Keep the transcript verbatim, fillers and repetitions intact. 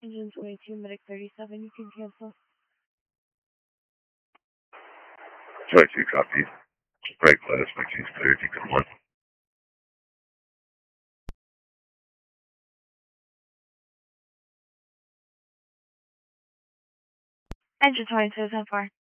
Engine twenty-two, medic thirty-seven, you can cancel. twenty-two, copy. Break glass, nineteen clear, you can one. Engine twenty-two, ten four.